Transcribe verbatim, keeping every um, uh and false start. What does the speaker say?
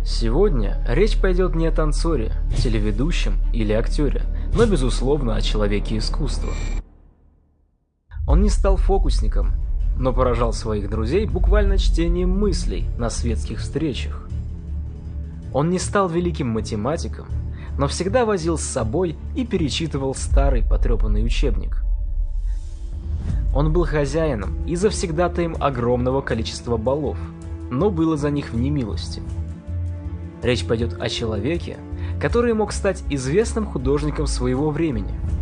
Сегодня речь пойдет не о танцоре, телеведущем или актере, но безусловно о человеке искусства. Он не стал фокусником, но поражал своих друзей буквально чтением мыслей на светских встречах. Он не стал великим математиком, но всегда возил с собой и перечитывал старый потрепанный учебник. Он был хозяином и завсегдатаем огромного количества балов, но было за них в немилости. Речь пойдет о человеке, который мог стать известным художником своего времени,